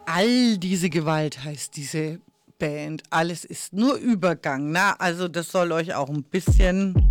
All diese Gewalt heißt diese Band. Alles ist nur Übergang. Na, also das soll euch auch ein bisschen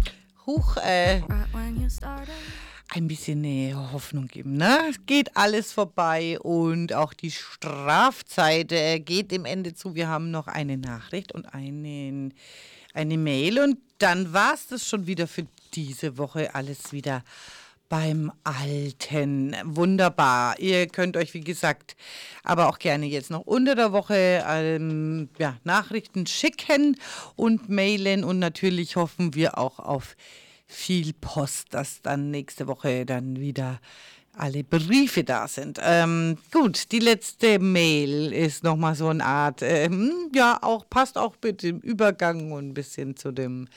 ein bisschen Hoffnung geben. Ne? Es geht alles vorbei und auch die Strafzeit geht dem Ende zu. Wir haben noch eine Nachricht und eine Mail und dann war es das schon wieder für diese Woche. Alles wieder beim Alten. Wunderbar. Ihr könnt euch, wie gesagt, aber auch gerne jetzt noch unter der Woche Nachrichten schicken und mailen. Und natürlich hoffen wir auch auf viel Post, dass dann nächste Woche dann wieder alle Briefe da sind. Gut, die letzte Mail ist nochmal so eine Art, passt auch mit dem Übergang und ein bisschen zu dem,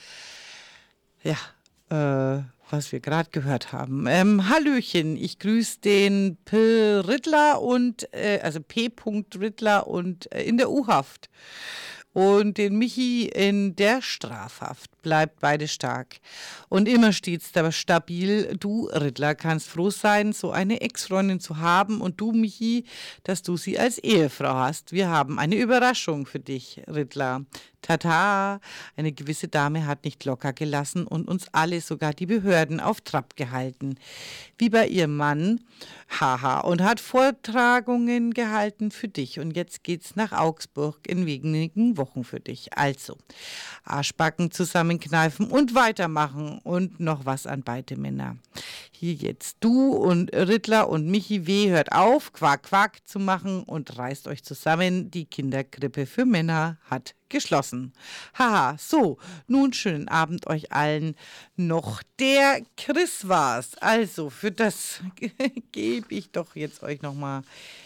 was wir gerade gehört haben. Hallöchen, ich grüße den P. Rittler also P. Rittler und in der U-Haft und den Michi in der Strafhaft. Bleibt beide stark und immer stets stabil. Du, Rittler, kannst froh sein, so eine Ex-Freundin zu haben und du, Michi, dass du sie als Ehefrau hast. Wir haben eine Überraschung für dich, Rittler. Tata, eine gewisse Dame hat nicht locker gelassen und uns alle, sogar die Behörden, auf Trab gehalten. Wie bei ihrem Mann, haha, und hat Vortragungen gehalten für dich. Und jetzt geht's nach Augsburg in wenigen Wochen für dich. Also, Arschbacken zusammenkneifen und weitermachen und noch was an beide Männer. Hier jetzt du und Rittler und Michi W. hört auf, Quack, Quack zu machen und reißt euch zusammen. Die Kinderkrippe für Männer hat geschlossen. Haha, so, nun schönen Abend euch allen noch. Der Chris war's. Also, für das gebe ich doch jetzt euch nochmal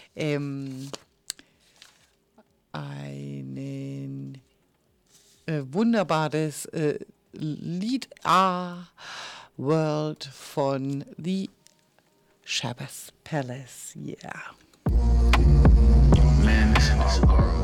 ein wunderbares Lied World von The Shabbos Palace. Yeah. Man, this is our world.